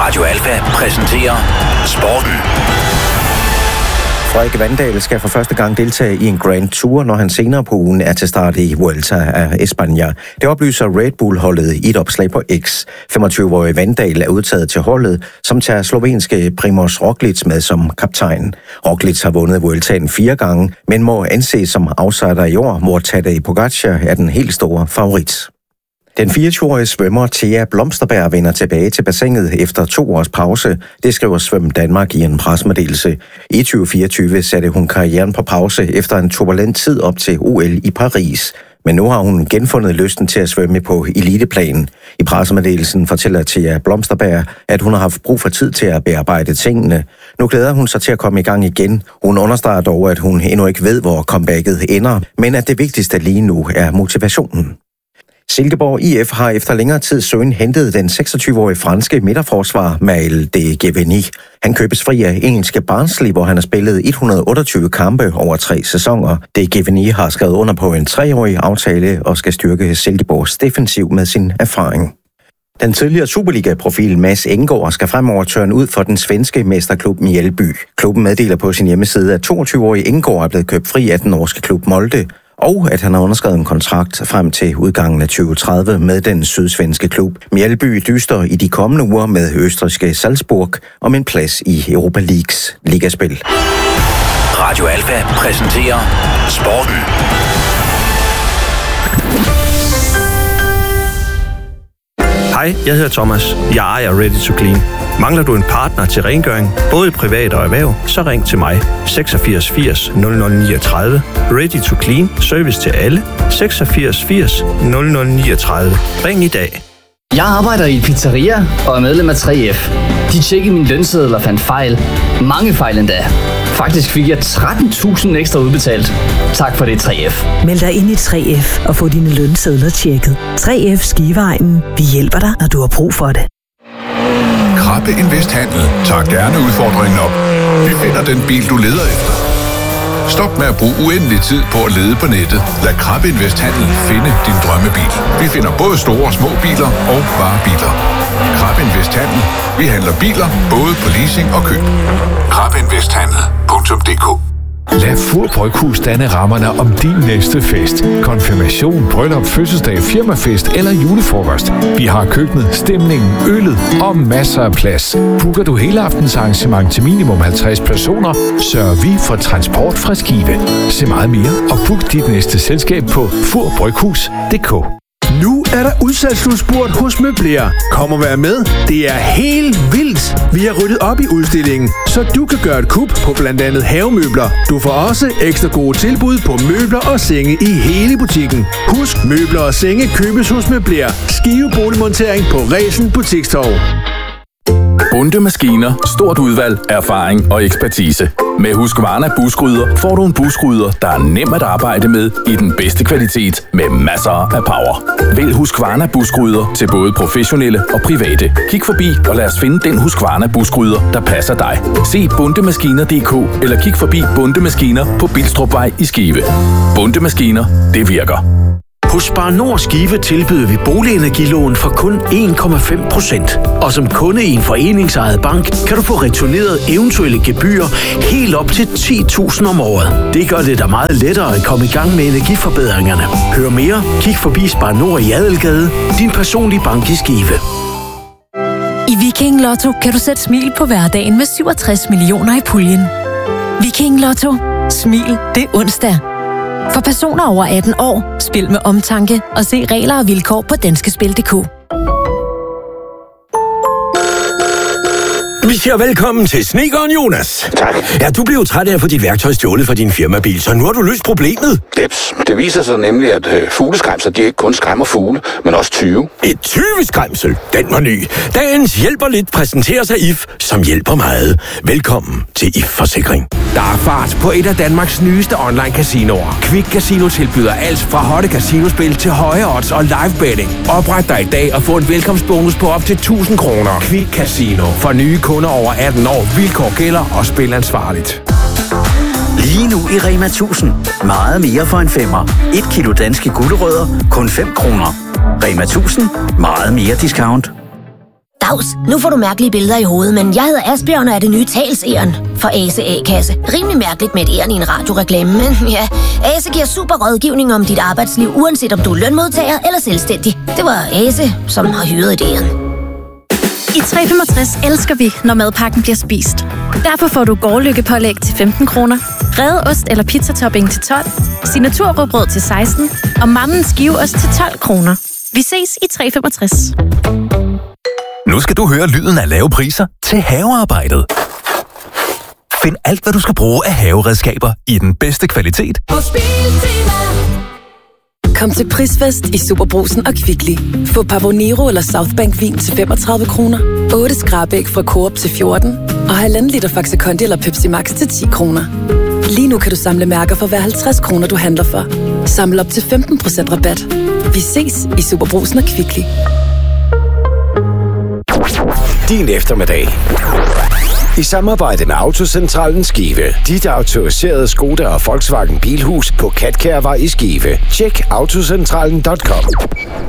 Radio Alfa præsenterer Sporten. Frederik Vandal skal for første gang deltage i en Grand Tour, når han senere på ugen er til start i Vuelta af España. Det oplyser Red Bull-holdet i et opslag på X. 25-årige Vandal er udtaget til holdet, som tager slovenske Primož Roglič med som kaptajn. Roglič har vundet Vueltaen 4 gange, men må anses som outsider i år, hvor Tadej Pogačar er den helt store favorit. Den 24-årige svømmer Thea Blomsterberg vender tilbage til bassinet efter 2 års pause. Det skriver Svøm Danmark i en pressemeddelelse. I 2024 satte hun karrieren på pause efter en turbulent tid op til OL i Paris. Men nu har hun genfundet lysten til at svømme på eliteplan. I pressemeddelelsen fortæller Thea Blomsterberg, at hun har haft brug for tid til at bearbejde tingene. Nu glæder hun sig til at komme i gang igen. Hun understreger dog, at hun endnu ikke ved, hvor comebacket ender, men at det vigtigste lige nu er motivationen. Silkeborg IF har efter længere tid søgen hentet den 26-årige franske midterforsvarer Maël de Geveni. Han købes fri af engelske Barnsley, hvor han har spillet 128 kampe over 3 sæsoner. De Geveni har skrevet under på en 3-årig aftale og skal styrke Silkeborgs defensiv med sin erfaring. Den tidligere Superliga-profil Mads Enggaard skal fremover tørne ud for den svenske mesterklub Mjällby. Klubben meddeler på sin hjemmeside, at 22-årige Enggaard er blevet købt fri af den norske klub Molde, og at han har underskrevet en kontrakt frem til udgangen af 2030 med den sydsvenske klub. Mjällby dyster i de kommende uger med østrigske Salzburg om en plads i Europa Leagues ligaspil. Radio Alfa præsenterer Sporten. Hej, jeg hedder Thomas. Jeg ejer Ready to Clean. Mangler du en partner til rengøring, både privat og erhverv, så ring til mig. 86 80 0039. Ready to Clean. Service til alle. 86 80 0039. Ring i dag. Jeg arbejder i et pizzeria og er medlem af 3F. De tjekkede min lønseddel og fandt fejl. Mange fejl endda. Faktisk fik jeg 13.000 ekstra udbetalt. Tak for det, 3F. Meld dig ind i 3F og få dine lønsedler tjekket. 3F Skiveegnen. Vi hjælper dig, når du har brug for det. Krabbe Invest Handel tager gerne udfordringen op. Vi finder den bil, du leder efter. Stop med at bruge uendelig tid på at lede på nettet. Lad Krabbe Invest Handel finde din drømmebil. Vi finder både store og små biler og varebiler. Krabbe Invest Handel. Vi handler biler både på leasing og køb. KrabbeInvesthandel.dk. Lad Fur Bryghus danne rammerne om din næste fest. Konfirmation, bryllup, fødselsdag, firmafest eller julefrokost. Vi har køkkenet, stemningen, øllet og masser af plads. Booker du hele aftens arrangement til minimum 50 personer, sørger vi for transport fra Skive. Se meget mere og book dit næste selskab på furbryghus.dk. Nu er der udsalgsslutspurt hos Møbler. Kom og vær med. Det er helt vildt. Vi har ryddet op i udstillingen, så du kan gøre et kup på blandt andet havemøbler. Du får også ekstra gode tilbud på møbler og senge i hele butikken. Husk, møbler og senge købes hos Møbler. Skive Boligmontering på Resen Butikstorv. Bunde Maskiner. Stort udvalg, erfaring og ekspertise. Med Husqvarna buskrydder får du en buskrydder, der er nem at arbejde med i den bedste kvalitet med masser af power. Vælg Husqvarna buskrydder til både professionelle og private. Kig forbi og lad os finde den Husqvarna buskrydder, der passer dig. Se bundemaskiner.dk eller kig forbi Bunde Maskiner på Bilstrupvej i Skive. Bunde Maskiner, det virker. Hos Spar Nord Skive tilbyder vi boligenergilån for kun 1,5%. Og som kunde i en foreningsejet bank, kan du få returneret eventuelle gebyrer helt op til 10.000 om året. Det gør det da meget lettere at komme i gang med energiforbedringerne. Hør mere, kig forbi Spar Nord i Adelgade, din personlige bank i Skive. I Viking Lotto kan du sætte smil på hverdagen med 67 millioner i puljen. Viking Lotto. Smil, det er onsdag. For personer over 18 år, spil med omtanke og se regler og vilkår på danskespil.dk. Vi siger velkommen til snedkeren Jonas. Tak. Ja, du blev træt af at få dit værktøj stjålet fra din firmabil, så nu har du løst problemet. Jeps. Det viser sig nemlig, at fugleskræmser, de ikke kun skræmmer fugle, men også tyve. Et tyveskræmsel? Den var ny. Dagens hjælper lidt præsenterer sig IF, som hjælper meget. Velkommen til IF Forsikring. Der er fart på et af Danmarks nyeste online casinoer. Quick Casino tilbyder alt fra hotte casinospil til høje odds og live betting. Opret dig i dag og få en velkomstbonus på op til 1.000 kroner. Quick Casino. For nye kunder over 18 år. Vilkår gælder og spil ansvarligt. Lige nu i Rema 1000. Meget mere for en femmer. 1 kilo danske gulerødder, kun 5 kroner. Rema 1000. Meget mere discount. Der Dags, nu får du mærkelige billeder i hovedet, men jeg hedder Asbjørn og er det nye talsæren for Ase A-kasse. Rimelig mærkeligt med et æren i en radioreklame, men ja, Ase giver super rådgivning om dit arbejdsliv, uanset om du er lønmodtager eller selvstændig. Det var Ase, som har hyret idéen. I 365 elsker vi, når madpakken bliver spist. Derfor får du gårdløkkepålæg til 15 kroner, revet ost eller pizzatopping til 12, signaturrugbrød til 16 og mammens skiveost til 12 kroner. Vi ses i 365. Nu skal du høre lyden af lave priser til havearbejdet. Find alt, hvad du skal bruge af haveredskaber i den bedste kvalitet. Kom til prisfest i Superbrugsen og Kvickly. Få Pavonero eller Southbank vin til 35 kroner, 8 skrabæg fra Coop til 14 og 1,5 liter Faxe Kondi eller Pepsi Max til 10 kroner. Lige nu kan du samle mærker for hver 50 kroner, du handler for. Samle op til 15% rabat. Vi ses i Superbrugsen og Kvickly. Din eftermiddag. I samarbejde med Autocentralen Skive. Dit autoriserede Skoda og Volkswagen Bilhus på Katkærvej i Skive. Tjek autocentralen.com.